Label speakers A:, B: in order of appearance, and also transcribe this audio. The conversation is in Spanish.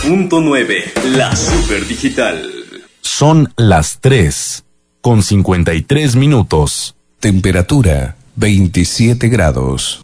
A: 90.9, la Super Digital.
B: Son las 3:53. Temperatura 27 grados.